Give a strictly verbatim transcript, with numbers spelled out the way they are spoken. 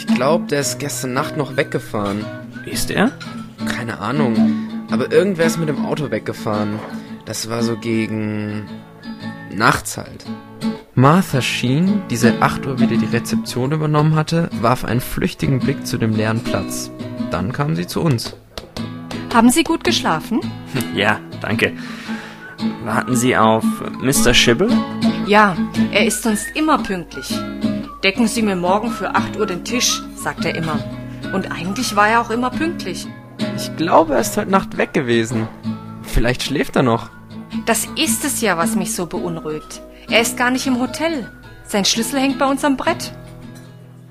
Ich glaube, der ist gestern Nacht noch weggefahren. Wie ist der? Keine Ahnung. Aber irgendwer ist mit dem Auto weggefahren. Das war so gegen... nachts halt. Martha Sheen, die seit acht Uhr wieder die Rezeption übernommen hatte, warf einen flüchtigen Blick zu dem leeren Platz. Dann kam sie zu uns. Haben Sie gut geschlafen? Ja, danke. Warten Sie auf Mister Schibble? Ja, er ist sonst immer pünktlich. Decken Sie mir morgen für acht Uhr den Tisch, sagt er immer. Und eigentlich war er auch immer pünktlich. Ich glaube, er ist heute Nacht weg gewesen. Vielleicht schläft er noch. Das ist es ja, was mich so beunruhigt. Er ist gar nicht im Hotel. Sein Schlüssel hängt bei uns am Brett.